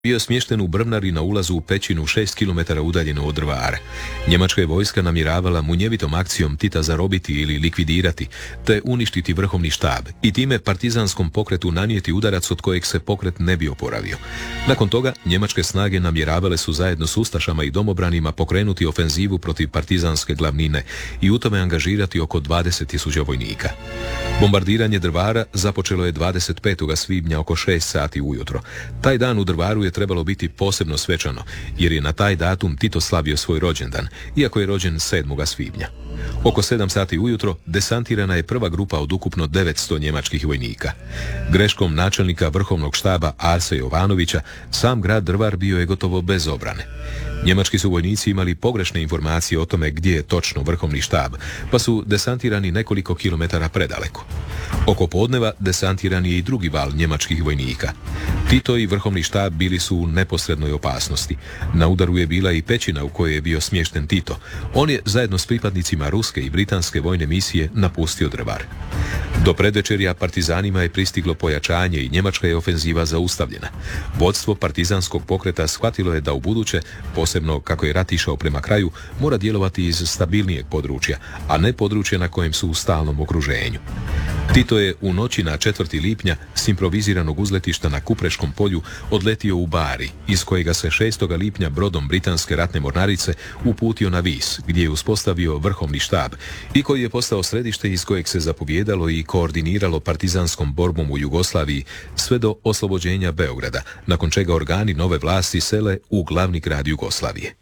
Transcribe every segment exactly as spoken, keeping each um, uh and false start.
bio smješten u Brvnari na ulazu u pećinu šest kilometara udaljeno od Drvara. Njemačka je vojska namjeravala munjevitom akcijom Tita zarobiti ili likvidirati, te uništiti vrhovni štab i time partizanskom pokretu nanijeti udarac od kojeg se pokret ne bi oporavio. Nakon toga, njemačke snage namjeravale su zajedno s ustašama i domobranima pokrenuti ofenzivu protiv partizanske glavnine i u tome angažirati oko dvadeset tisuća vojnika. Bombardiranje Drvara započelo je dvadeset petog svibnja oko šest sati ujutro. Taj dan u Drvaru je trebalo biti posebno svečano, jer je na taj datum Tito slavio svoj rođendan, iako je rođen sedmog svibnja. Oko sedam sati ujutro desantirana je prva grupa od ukupno devetsto njemačkih vojnika. Greškom načelnika vrhovnog štaba Arse Jovanovića sam grad Drvar bio je gotovo bez obrane. Njemački su vojnici imali pogrešne informacije o tome gdje je točno vrhovni štab, pa su desantirani nekoliko kilometara predaleko. Oko podneva desantiran je i drugi val njemačkih vojnika. Tito i vrhovni štab bili su u neposrednoj opasnosti. Na udaru je bila i pećina u kojoj je bio smješten Tito. On je zajedno s pripadnicima ruske i britanske vojne misije napustio Drvar. Do predvečerja partizanima je pristiglo pojačanje i njemačka je ofenziva zaustavljena. Vodstvo partizanskog pokreta shvatilo je da u buduće, posebno kako je rat išao prema kraju, mora djelovati iz stabilnijeg područja, a ne područja na kojem su u stalnom okruženju. Tito je u noći na četvrti lipnja s improviziranog uzletišta na Kupreškom polju odletio u Bari, iz kojega se šestog lipnja brodom britanske ratne mornarice uputio na Vis, gdje je uspostavio vrhovni štab i koji je postao središte iz kojeg se zapovjedalo i koordiniralo partizanskom borbom u Jugoslaviji sve do oslobođenja Beograda, nakon čega organi nove vlasti sele u glavni grad Jugoslavije.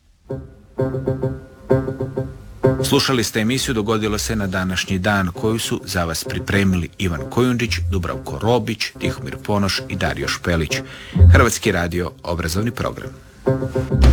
Slušali ste emisiju Dogodilo se na današnji dan, koju su za vas pripremili Ivan Kojundžić, Dubravko Robić, Tihomir Ponoš i Dario Špelić. Hrvatski radio, obrazovni program.